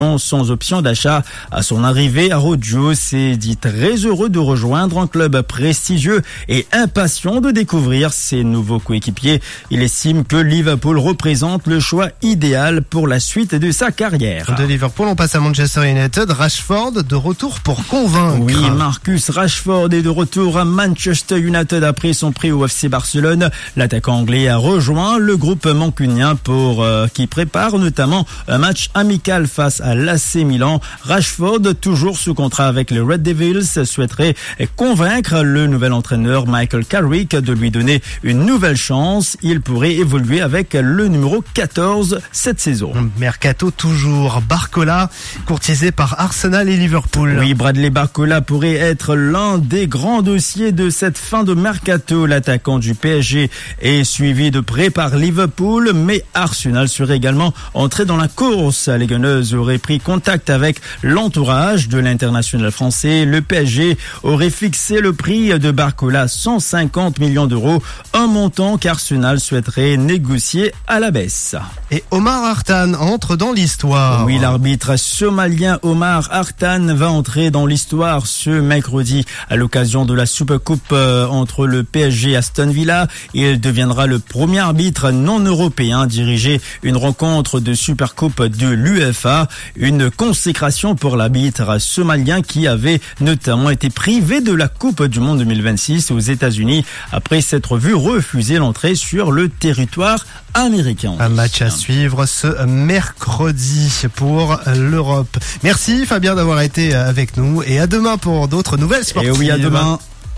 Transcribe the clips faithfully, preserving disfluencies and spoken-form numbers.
sans option d'achat. À son arrivée, Araujo s'est dit très heureux de rejoindre un club prestigieux et impatient de découvrir ses nouveaux coéquipiers. Il estime que Liverpool représente le choix idéal pour la suite de sa carrière. De Liverpool, on passe à Manchester United. Rashford de retour pour convaincre. Oui, Marcus Rashford est de retour à Manchester United après son prêt au F C Barcelone. L'attaquant anglais a rejoint le groupe mancunien pour euh, qui prépare notamment un match amical face à l'A C Milan. Rashford, toujours sous contrat avec les Red Devils, souhaiterait convaincre le nouvel entraîneur Michael Carrick de lui donner une nouvelle chance. Il pourrait évoluer avec le numéro quatorze cette saison. Mercato toujours. Barcola, courtisé par Arsenal et Liverpool. Oui, Bradley Barcola pourrait être l'un des grands dossiers de cette fin de mercato. L'attaquant du P S G est suivi de près par Liverpool, mais Arsenal serait également entré dans la course. Les Gunners auraient pris contact avec l'entourage de l'international français. Le P S G aurait fixé le prix de Barcola à cent cinquante millions d'euros, un montant qu'Arsenal souhaiterait négocier à la baisse. Et Omar Hartan entre dans l'histoire. Oui, l'arbitre somalien Omar Hartan va entrer dans l'histoire ce mercredi à l'occasion de la Supercoupe entre le P S G et Aston Villa. Il deviendra le premier arbitre non européen à diriger une rencontre de Supercoupe de l'UEFA. Une consécration pour l'arbitre somalien qui avait notamment été privé de la Coupe du Monde deux mille vingt-six aux États-Unis après s'être vu refuser l'entrée sur le territoire américain. Un match à suivre ce mercredi pour l'Europe. Merci Fabien d'avoir été avec nous et à demain pour d'autres nouvelles sportives. Et oui, à demain.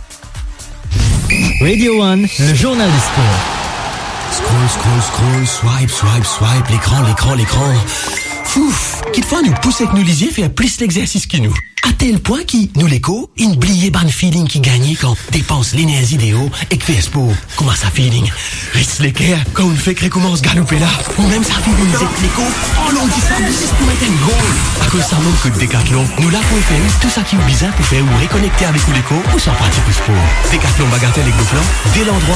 Radio One, le journal du sport. Scroll, scroll, scroll, swipe, swipe, swipe, l'écran, l'écran, l'écran. Fouf, qu'il faut nous pousser avec nous lisier faire plus l'exercice qui nous. À tel point qui, nous l'écho, une bliée ban feeling qui gagne quand dépense l'énergie idéaux et que fait sport. Comment ça feeling? Ritz l'équerre, quand on fait que recommence galoper là, ou même ça feeling l'écho, oh l'on dit ça, c'est pour mettre un goal. À cause ça manque que de Décathlon, nous là pour faire tout ça qui est bizarre pour faire ou reconnecter avec nous l'écho ou sans pratique le sport. Décathlon bagatelle et go plan, dès l'endroit